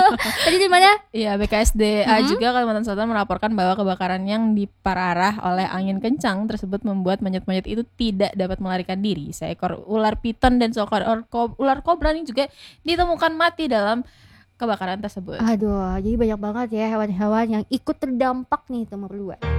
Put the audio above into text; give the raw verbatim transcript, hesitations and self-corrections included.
Tadi di mana? Iya, B K S D A Mm-hmm. juga Kalimantan Selatan melaporkan bahwa kebakaran yang diperparah oleh angin kencang tersebut membuat monyet-monyet itu tidak dapat melarikan diri. Seekor ular piton dan seekor ko- ular kobra ini juga ditemukan mati dalam kebakaran tersebut. Aduh, jadi banyak banget ya hewan-hewan yang ikut terdampak nih teman berdua.